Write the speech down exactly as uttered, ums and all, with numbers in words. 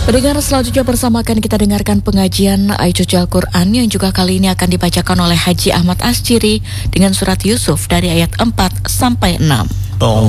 Pendengar, selanjutnya bersama akan kita dengarkan pengajian Aisyah Al-Quran yang juga kali ini akan dibacakan oleh Haji Ahmad Asjiri dengan surat Yusuf dari ayat empat sampai enam.